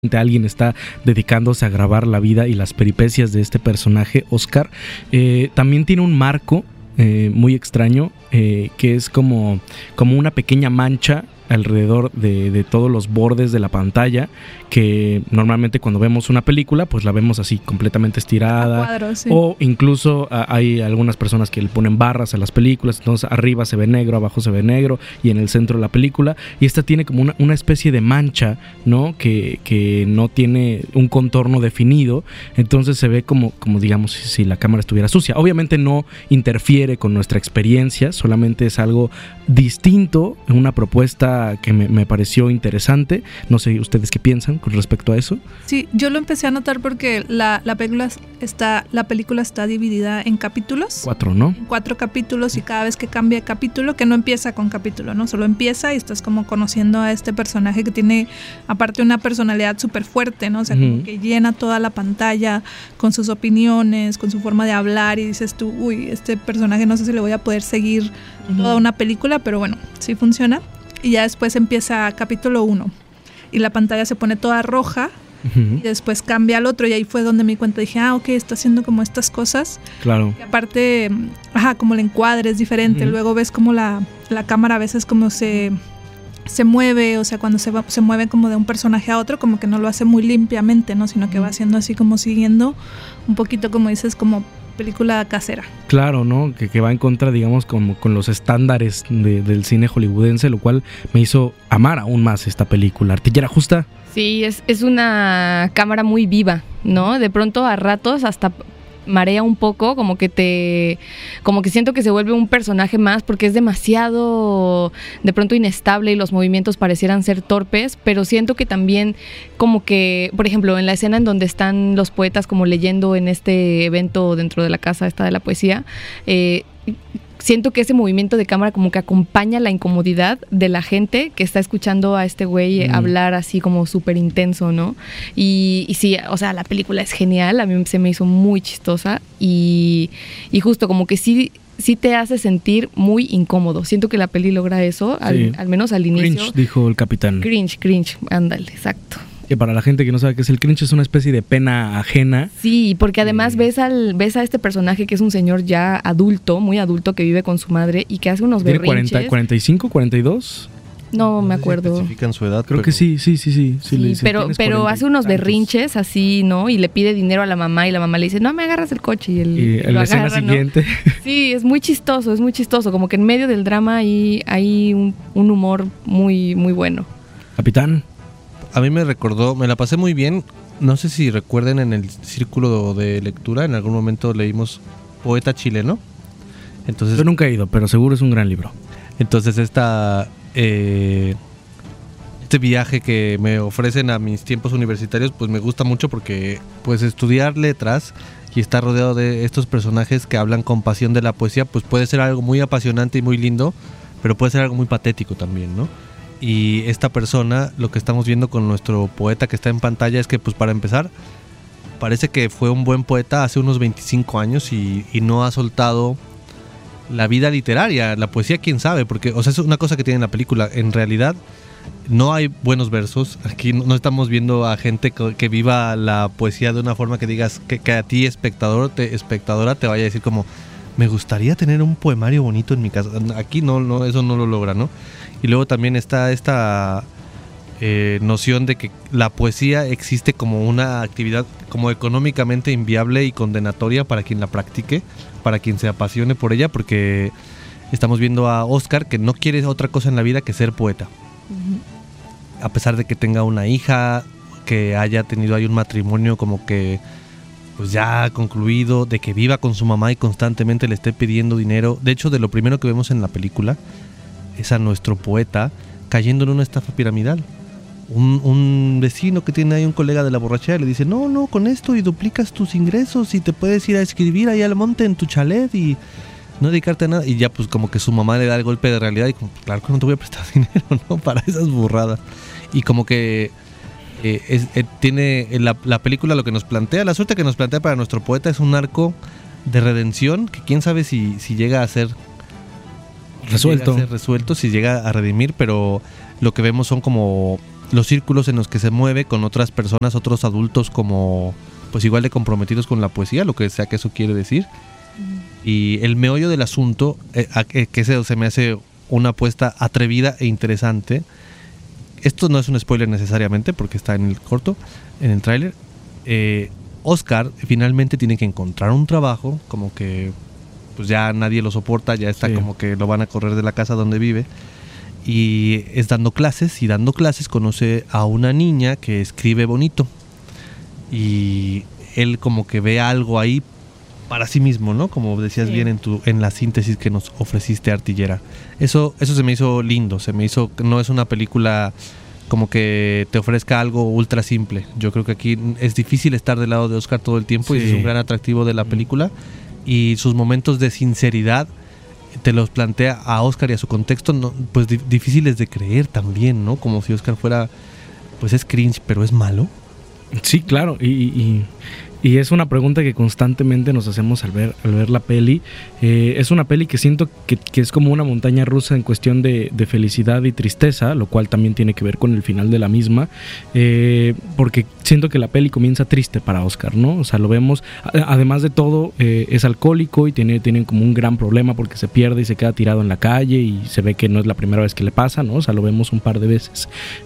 Alguien está dedicándose a grabar la vida y las peripecias de este personaje, Oscar. También tiene un marco muy extraño, que es como una pequeña mancha alrededor de todos los bordes de la pantalla, que normalmente cuando vemos una película pues la vemos así completamente estirada, cuadro, sí. O incluso hay algunas personas que le ponen barras a las películas, entonces arriba se ve negro, abajo se ve negro y en el centro de la película, y esta tiene como una especie de mancha, ¿no? Que no tiene un contorno definido, entonces se ve como digamos si la cámara estuviera sucia. Obviamente no interfiere con nuestra experiencia, solamente es algo distinto, una propuesta que me pareció interesante. No sé ustedes qué piensan con respecto a eso. Sí, yo lo empecé a notar porque la película está dividida en capítulos. 4, ¿no? En 4 capítulos, y cada vez que cambia de capítulo, que no empieza con capítulo, ¿no? Solo empieza y estás como conociendo a este personaje que tiene aparte una personalidad súper fuerte, ¿no? O sea, como que llena toda la pantalla con sus opiniones, con su forma de hablar, y dices tú, uy, este personaje no sé si le voy a poder seguir toda una película, pero bueno, sí funciona. Y ya después empieza capítulo 1 y la pantalla se pone toda roja, y después cambia al otro, y ahí fue donde me di cuenta, dije, ok, está haciendo como estas cosas. Claro. Y aparte, como el encuadre es diferente, luego ves como la cámara a veces como se mueve, o sea, cuando se mueve como de un personaje a otro, como que no lo hace muy limpiamente, ¿no? Sino que va haciendo así como siguiendo un poquito, como dices, como película casera. Claro, ¿no? Que va en contra, digamos, como con los estándares del cine hollywoodense, lo cual me hizo amar aún más esta película. ¿Artillera Justa? Sí, es una cámara muy viva, ¿no? De pronto a ratos hasta marea un poco, como que siento que se vuelve un personaje más, porque es demasiado de pronto inestable y los movimientos parecieran ser torpes, pero siento que también como que, por ejemplo, en la escena en donde están los poetas como leyendo en este evento dentro de la casa esta de la poesía, siento que ese movimiento de cámara como que acompaña la incomodidad de la gente que está escuchando a este güey hablar así como súper intenso, ¿no? Y sí, o sea, la película es genial, a mí se me hizo muy chistosa y justo como que sí te hace sentir muy incómodo. Siento que la peli logra eso, sí. al menos al inicio. Cringe, dijo el capitán. Cringe, ándale, exacto. Que para la gente que no sabe qué es el cringe, es una especie de pena ajena. Sí, porque además ves a este personaje que es un señor ya adulto, muy adulto, que vive con su madre y que hace unos berrinches. ¿Tiene 45, 42? No me acuerdo. Especifican su edad. Creo que sí. Sí, le dicen, pero hace unos berrinches así, ¿no? Y le pide dinero a la mamá y la mamá le dice, no me agarras el coche. Y en la escena siguiente. ¿no? Sí, es muy chistoso. Como que en medio del drama hay un humor muy, muy bueno. Capitán. A mí me la pasé muy bien. No sé si recuerden, en el círculo de lectura, en algún momento leímos Poeta Chileno. Entonces, yo nunca he ido, pero seguro es un gran libro. Entonces este viaje que me ofrecen a mis tiempos universitarios, pues me gusta mucho, porque pues estudiar letras y estar rodeado de estos personajes que hablan con pasión de la poesía, pues puede ser algo muy apasionante y muy lindo, pero puede ser algo muy patético también, ¿no? Y esta persona, lo que estamos viendo con nuestro poeta que está en pantalla, es que, pues para empezar, parece que fue un buen poeta hace unos 25 años y no ha soltado la vida literaria, la poesía, quién sabe, porque, o sea, es una cosa que tiene la película. En realidad no hay buenos versos. Aquí no estamos viendo a gente que viva la poesía de una forma que digas que a ti, espectadora, te vaya a decir como, me gustaría tener un poemario bonito en mi casa. Aquí no, eso no lo logra, ¿no? Y luego también está esta noción de que la poesía existe como una actividad como económicamente inviable y condenatoria para quien la practique, para quien se apasione por ella, porque estamos viendo a Oscar que no quiere otra cosa en la vida que ser poeta. A pesar de que tenga una hija, que haya tenido ahí un matrimonio como que pues ya concluido, de que viva con su mamá y constantemente le esté pidiendo dinero. De hecho, de lo primero que vemos en la película es a nuestro poeta cayendo en una estafa piramidal. Un vecino que tiene ahí un colega de la borrachera le dice, no, con esto y duplicas tus ingresos y te puedes ir a escribir ahí al monte en tu chalet y no dedicarte a nada. Y ya pues como que su mamá le da el golpe de realidad y como, claro que no te voy a prestar dinero, ¿no? Para esas burradas. Y como que tiene la película lo que nos plantea, la suerte que nos plantea para nuestro poeta es un arco de redención que quién sabe si llega a ser resuelto, si llega a redimir, pero lo que vemos son como los círculos en los que se mueve con otras personas, otros adultos como pues igual de comprometidos con la poesía, lo que sea que eso quiere decir. Y el meollo del asunto, que eso se me hace una apuesta atrevida e interesante. Esto no es un spoiler necesariamente porque está en el corto, en el tráiler. Oscar finalmente tiene que encontrar un trabajo, como que pues ya nadie lo soporta, ya está como que lo van a correr de la casa donde vive. Y es dando clases, y dando clases conoce a una niña que escribe bonito. Y él como que ve algo ahí para sí mismo, ¿no? Como decías bien en la síntesis que nos ofreciste, Artillera. Eso se me hizo lindo, no es una película como que te ofrezca algo ultra simple. Yo creo que aquí es difícil estar del lado de Oscar todo el tiempo, y es un gran atractivo de la película. Y sus momentos de sinceridad te los plantea a Oscar y a su contexto, no, pues difíciles de creer también, ¿no? Como si Oscar fuera, pues es cringe, pero es malo. Sí, claro, y es una pregunta que constantemente nos hacemos al ver la peli. Es una peli que siento que es como una montaña rusa en cuestión de felicidad y tristeza, lo cual también tiene que ver con el final de la misma, porque siento que la peli comienza triste para Oscar, ¿no? O sea, lo vemos, además de todo, es alcohólico y tiene como un gran problema porque se pierde y se queda tirado en la calle, y se ve que no es la primera vez que le pasa, ¿no? O sea, lo vemos un par de veces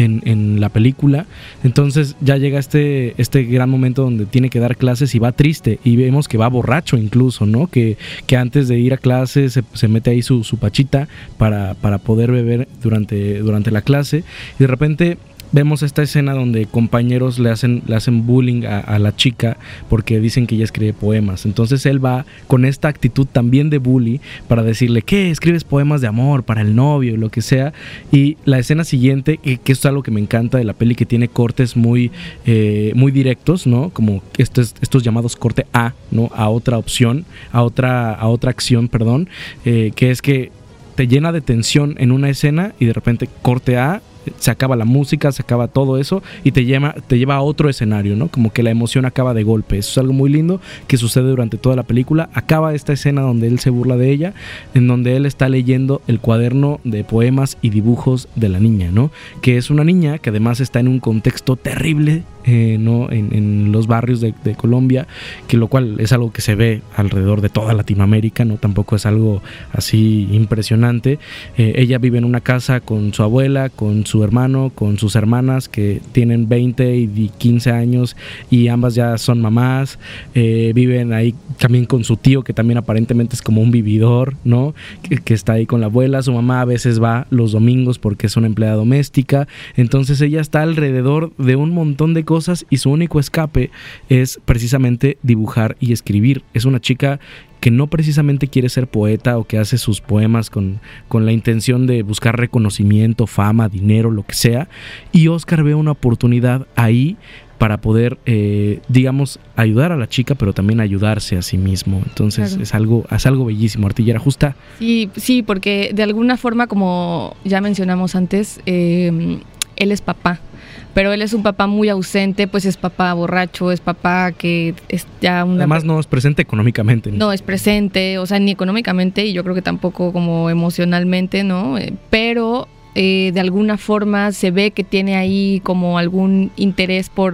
en la película. Entonces ya llega este gran momento donde tiene que dar clases y va triste, y vemos que va borracho incluso, ¿no? Que antes de ir a clases se mete ahí su pachita para poder beber durante la clase, y de repente vemos esta escena donde compañeros le hacen bullying a la chica porque dicen que ella escribe poemas. Entonces él va con esta actitud también de bully para decirle, ¿qué? Escribes poemas de amor para el novio y lo que sea. Y la escena siguiente, que esto es algo que me encanta de la peli, que tiene cortes muy directos, ¿no? Como estos llamados corte A, ¿no? A otra opción, a otra acción, perdón, que es que te llena de tensión en una escena y de repente corte A, se acaba la música, se acaba todo eso y te lleva a otro escenario, ¿no? Como que la emoción acaba de golpe. Eso es algo muy lindo que sucede durante toda la película. Acaba esta escena donde él se burla de ella, en donde él está leyendo el cuaderno de poemas y dibujos de la niña, ¿no? Que es una niña que además está en un contexto terrible, ¿no? En los barrios de Colombia, que lo cual es algo que se ve alrededor de toda Latinoamérica, ¿no? Tampoco es algo así impresionante. Ella vive en una casa con su abuela, con su hermano, con sus hermanas que tienen 20 y 15 años y ambas ya son mamás. Viven ahí también con su tío, que también aparentemente es como un vividor, ¿no? Que está ahí con la abuela. Su mamá a veces va los domingos porque es una empleada doméstica. Entonces ella está alrededor de un montón de cosas y su único escape es precisamente dibujar y escribir. Es una chica que no precisamente quiere ser poeta o que hace sus poemas con la intención de buscar reconocimiento, fama, dinero, lo que sea. Y Oscar ve una oportunidad ahí para poder, digamos, ayudar a la chica, pero también ayudarse a sí mismo. Entonces claro, es algo bellísimo. Artillera, justa. Sí, porque de alguna forma, como ya mencionamos antes, él es papá. Pero él es un papá muy ausente, pues es papá borracho, es papá que es ya una... Además no es presente económicamente, ¿no? No es presente, o sea, ni económicamente, y yo creo que tampoco como emocionalmente, ¿no? Pero de alguna forma se ve que tiene ahí como algún interés por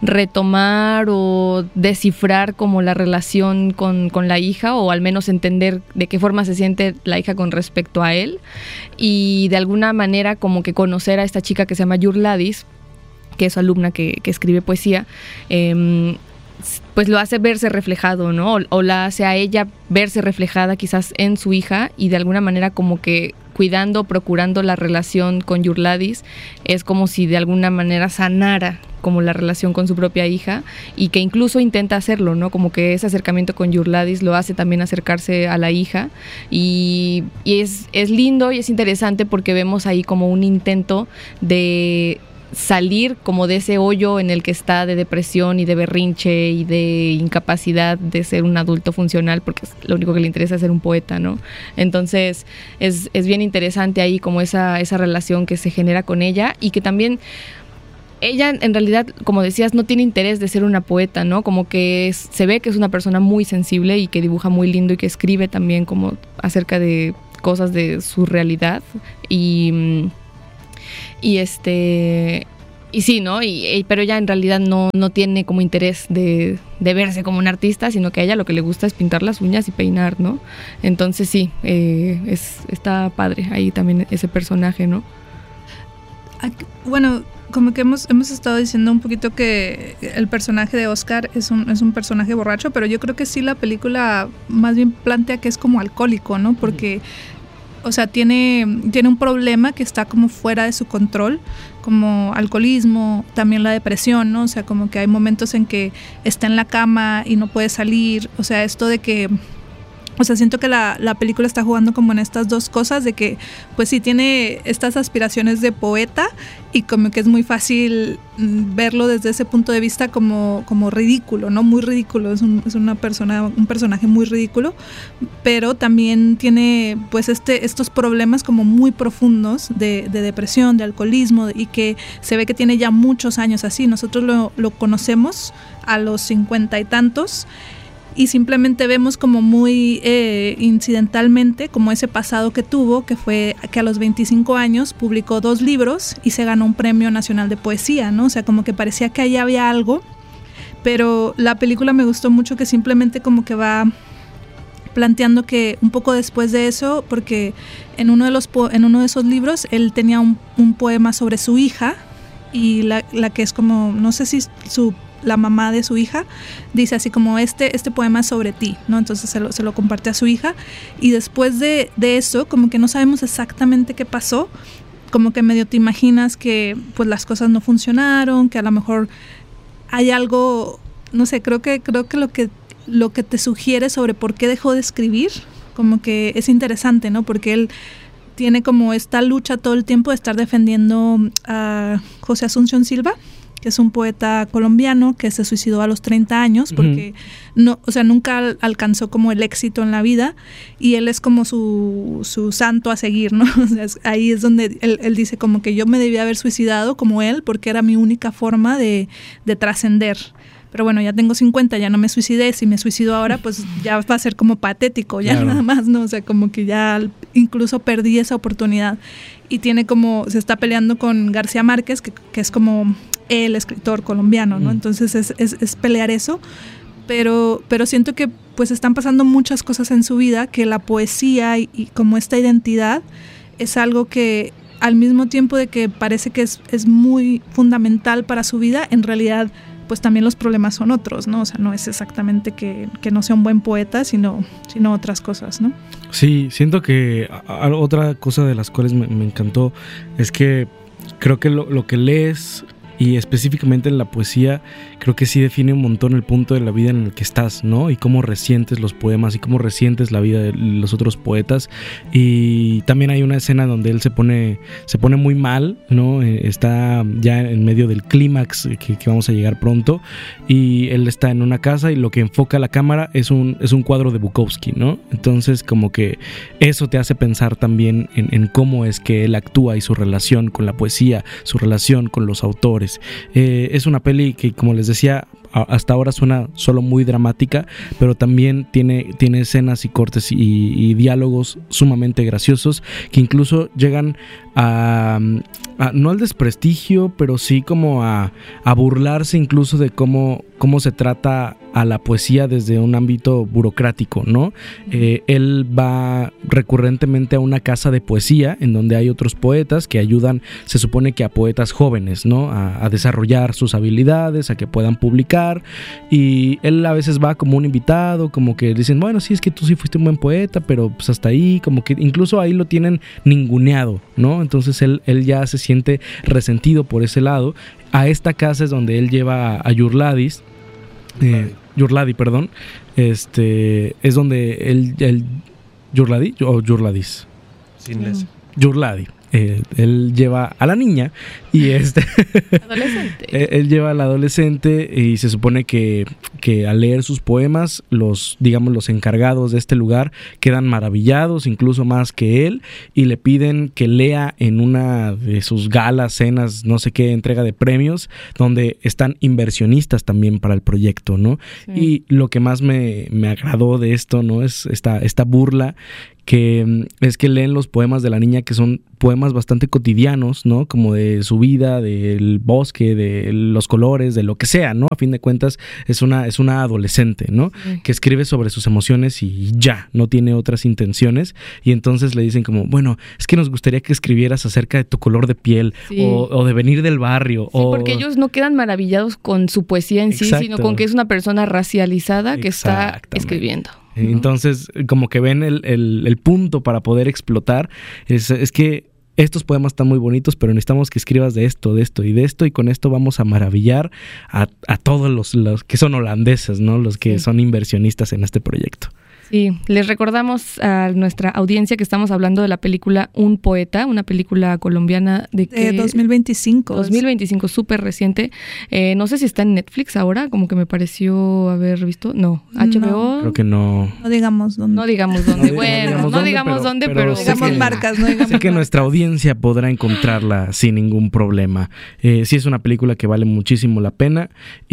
retomar o descifrar como la relación con la hija, o al menos entender de qué forma se siente la hija con respecto a él, y de alguna manera como que conocer a esta chica que se llama Yurladis, que es su alumna que escribe poesía, pues lo hace verse reflejado, ¿no? O la hace a ella verse reflejada quizás en su hija, y de alguna manera como que procurando la relación con Yurladis, es como si de alguna manera sanara como la relación con su propia hija, y que incluso intenta hacerlo, ¿no? Como que ese acercamiento con Yurladis lo hace también acercarse a la hija, y es lindo y es interesante porque vemos ahí como un intento de salir como de ese hoyo en el que está, de depresión y de berrinche y de incapacidad de ser un adulto funcional, porque lo único que le interesa es ser un poeta, ¿no? Entonces es bien interesante ahí como esa relación que se genera con ella, y que también ella en realidad, como decías, no tiene interés de ser una poeta, ¿no? Como que se ve que es una persona muy sensible y que dibuja muy lindo y que escribe también como acerca de cosas de su realidad, Y sí, ¿no? Pero ella en realidad no tiene como interés de verse como una artista, sino que a ella lo que le gusta es pintar las uñas y peinar, ¿no? Entonces sí, está padre ahí también ese personaje, ¿no? Bueno, como que hemos estado diciendo un poquito que el personaje de Oscar es un personaje borracho, pero yo creo que sí la película más bien plantea que es como alcohólico, ¿no? Porque, o sea, tiene un problema que está como fuera de su control, como alcoholismo, también la depresión, ¿no? O sea, como que hay momentos en que está en la cama y no puede salir, o sea, esto de que... O sea, siento que la película está jugando como en estas dos cosas, de que pues sí tiene estas aspiraciones de poeta y como que es muy fácil verlo desde ese punto de vista como ridículo, ¿no? Muy ridículo, es un personaje muy ridículo, pero también tiene pues estos problemas como muy profundos de depresión, de alcoholismo, y que se ve que tiene ya muchos años así. Nosotros lo conocemos a los 50 y tantos, y simplemente vemos como muy incidentalmente como ese pasado que tuvo, que fue que a los 25 años publicó 2 libros y se ganó un premio nacional de poesía, ¿no? O sea, como que parecía que ahí había algo, pero la película me gustó mucho que simplemente como que va planteando que un poco después de eso, porque en uno de esos libros él tenía un poema sobre su hija, y la que es como, no sé si la mamá de su hija dice así como este poema es sobre ti, ¿no? Entonces se lo comparte a su hija, y después de eso como que no sabemos exactamente qué pasó, como que medio te imaginas que pues las cosas no funcionaron, que a lo mejor hay algo, no sé, creo que lo que te sugiere sobre por qué dejó de escribir, como que es interesante, ¿no? Porque él tiene como esta lucha todo el tiempo de estar defendiendo a José Asunción Silva, que es un poeta colombiano que se suicidó a los 30 años porque no, o sea, nunca alcanzó como el éxito en la vida, y él es como su santo a seguir, ¿no? O sea, ahí es donde él dice como que yo me debía haber suicidado como él porque era mi única forma de trascender. Pero bueno, ya tengo 50, ya no me suicidé. Si me suicido ahora, pues ya va a ser como patético, ya claro. Nada más, ¿no? O sea, como que ya incluso perdí esa oportunidad. Y tiene como, se está peleando con García Márquez, que es como el escritor colombiano, ¿no? Entonces es pelear eso. Pero siento que pues están pasando muchas cosas en su vida, que la poesía y como esta identidad es algo que al mismo tiempo de que parece que es muy fundamental para su vida, en realidad pues también los problemas son otros, ¿no? O sea, no es exactamente que no sea un buen poeta, sino otras cosas, ¿no? Sí, siento que otra cosa de las cuales me encantó es que creo que lo que lees, y específicamente en la poesía, creo que sí define un montón el punto de la vida en el que estás, ¿no? Y cómo resientes los poemas y cómo resientes la vida de los otros poetas. Y también hay una escena donde él se pone muy mal, ¿no? Está ya en medio del clímax que vamos a llegar pronto, y él está en una casa y lo que enfoca la cámara es un cuadro de Bukowski, ¿no? Entonces como que eso te hace pensar también en cómo es que él actúa y su relación con la poesía, su relación con los autores. Es una peli que, como les decía, hasta ahora suena solo muy dramática, pero también tiene escenas y cortes y diálogos sumamente graciosos que incluso llegan a no al desprestigio, pero sí como a burlarse incluso de cómo se trata a la poesía desde un ámbito burocrático, ¿no? Él va recurrentemente a una casa de poesía en donde hay otros poetas que ayudan, se supone que a poetas jóvenes, ¿no? A desarrollar sus habilidades, a que puedan publicar, y él a veces va como un invitado, como que dicen, bueno, sí, es que tú sí fuiste un buen poeta, pero pues hasta ahí, como que incluso ahí lo tienen ninguneado, ¿no? Entonces él ya se siente resentido por ese lado. A esta casa es donde él lleva a Yurladis, Yurladi, perdón. Es donde él Yurladi o Yurladis. Sin les. Yurladi. Él lleva a la niña y adolescente. Él lleva al adolescente y se supone que al leer sus poemas, los encargados de este lugar quedan maravillados, incluso más que él, y le piden que lea en una de sus galas, cenas, no sé qué, entrega de premios, donde están inversionistas también para el proyecto, ¿no? Sí. Y lo que más me agradó de esto, ¿no? Es esta burla que es que leen los poemas de la niña, que son poemas bastante cotidianos, ¿no? Como de su vida, del bosque, de los colores, de lo que sea, ¿no? A fin de cuentas es una adolescente, ¿no? Sí. Que escribe sobre sus emociones y ya, no tiene otras intenciones, y entonces le dicen como, bueno, es que nos gustaría que escribieras acerca de tu color de piel, sí, o de venir del barrio. Sí, porque ellos no quedan maravillados con su poesía en sí, sino con que es una persona racializada que está escribiendo. Entonces, como que ven el punto para poder explotar, es que estos poemas están muy bonitos, pero necesitamos que escribas de esto y de esto, y con esto vamos a maravillar a todos los que son holandeses, ¿no? Los que son inversionistas en este proyecto. Sí, les recordamos a nuestra audiencia que estamos hablando de la película Un Poeta, una película colombiana de 2025. 2025, súper reciente. No sé si está en Netflix ahora, como que me pareció haber visto. No, HBO. No, creo que no. No digamos dónde. No digamos dónde. Bueno, no digamos dónde, pero digamos marcas, no digamos. Sé que nuestra audiencia podrá encontrarla sin ningún problema. Sí, es una película que vale muchísimo la pena.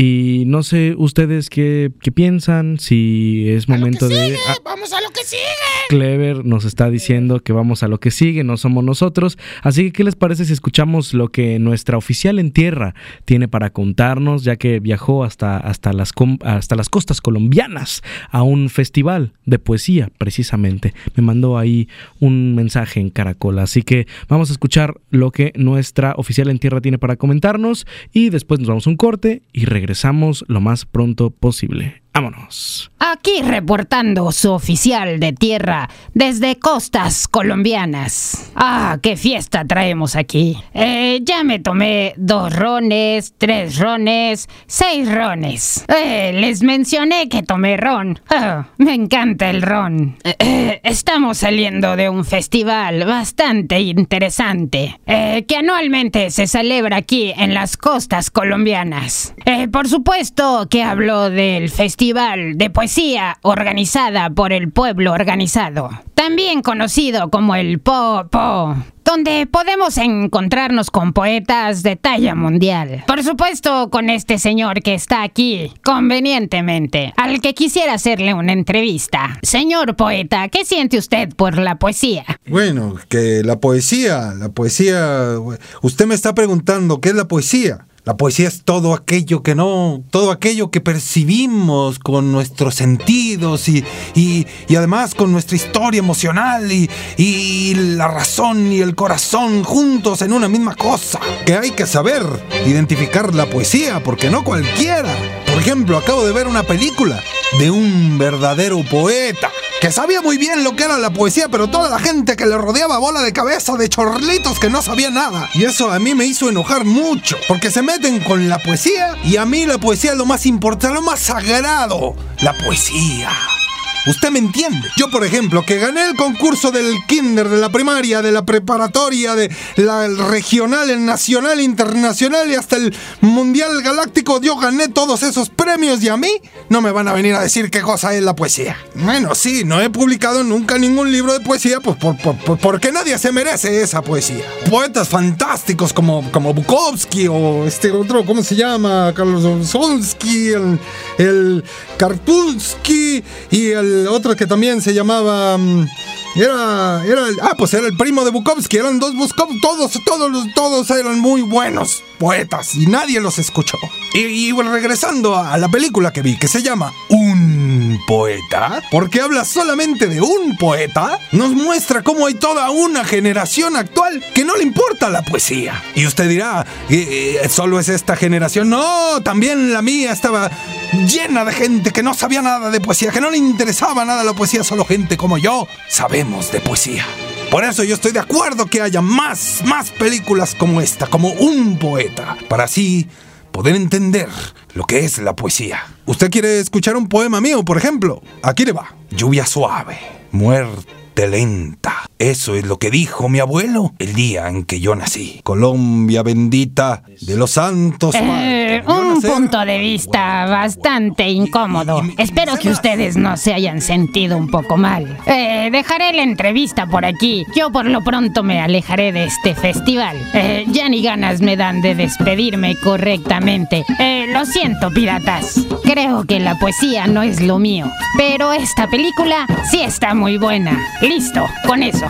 Y no sé ustedes qué piensan, si es momento de... ¡Vamos a lo que sigue! Clever nos está diciendo que vamos a lo que sigue, no somos nosotros. Así que, ¿qué les parece si escuchamos lo que nuestra oficial en tierra tiene para contarnos, ya que viajó hasta las costas colombianas a un festival de poesía, precisamente? Me mandó ahí un mensaje en Caracol. Así que vamos a escuchar lo que nuestra oficial en tierra tiene para comentarnos, y después nos vamos a un corte y regresamos lo más pronto posible. ¡Vámonos! Aquí reportando su oficial de tierra desde costas colombianas. ¡Ah, qué fiesta traemos aquí! Ya me tomé 2 rones, 3 rones, 6 rones. Les mencioné que tomé ron. Me encanta el ron. Estamos saliendo de un festival bastante interesante que anualmente se celebra aquí en las costas colombianas. Por supuesto que hablo del festival de poesía organizada por el pueblo organizado, también conocido como el Po-Po, donde podemos encontrarnos con poetas de talla mundial. Por supuesto, con este señor que está aquí, convenientemente, al que quisiera hacerle una entrevista. Señor poeta, ¿qué siente usted por la poesía? Bueno, que la poesía, usted me está preguntando, ¿qué es la poesía? La poesía es todo aquello que percibimos con nuestros sentidos y además con nuestra historia emocional y la razón y el corazón juntos en una misma cosa. Que hay que saber identificar la poesía, porque no cualquiera. Por ejemplo, acabo de ver una película de un verdadero poeta que sabía muy bien lo que era la poesía, pero toda la gente que le rodeaba bola de cabeza de chorlitos que no sabía nada. Y eso a mí me hizo enojar mucho, porque se meten con la poesía, y a mí la poesía es lo más importante, lo más sagrado. La poesía. ¿Usted me entiende? Yo, por ejemplo, que gané el concurso del kinder, de la primaria, de la preparatoria, de la regional, el nacional, internacional y hasta el mundial galáctico, yo gané todos esos premios, y a mí no me van a venir a decir qué cosa es la poesía. Bueno, sí, no he publicado nunca ningún libro de poesía, pues porque nadie se merece esa poesía. Poetas fantásticos como Bukowski o este otro, ¿cómo se llama? Carlos Ossowski, el Kartulski y el otro que también se llamaba era el primo de Bukowski. Eran 2 Bukowski, todos eran muy buenos poetas y nadie los escuchó. Y regresando a la película que vi, que se llama Un Poeta, porque habla solamente de un poeta, nos muestra cómo hay toda una generación actual que no le importa la poesía. Y usted dirá, ¿solo es esta generación? No, también la mía estaba llena de gente que no sabía nada de poesía, que no le interesaba nada la poesía. Solo gente como yo sabemos de poesía. Por eso yo estoy de acuerdo que haya más películas como esta, como Un Poeta, para así poder entender lo que es la poesía. ¿Usted quiere escuchar un poema mío, por ejemplo? Aquí le va. Lluvia suave, muerte lenta, Eso es lo que dijo mi abuelo el día en que yo nací. Colombia bendita de los santos. Un punto de vista bastante incómodo. Espero que ustedes no se hayan sentido un poco mal. Dejaré la entrevista por aquí. Yo por lo pronto me alejaré de este festival. Ya ni ganas me dan de despedirme correctamente. Lo siento, piratas. Creo que la poesía no es lo mío. Pero esta película sí está muy buena. Listo, con eso.